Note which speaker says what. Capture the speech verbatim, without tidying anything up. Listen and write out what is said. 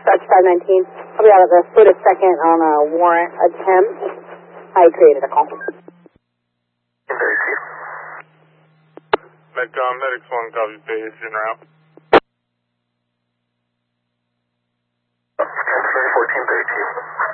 Speaker 1: Dispatch five nineteen. I'll be out of the split a second on a warrant attempt. I created a call.
Speaker 2: Medcom, Medics one, copy base, en route.
Speaker 3: fourteen thirty-two.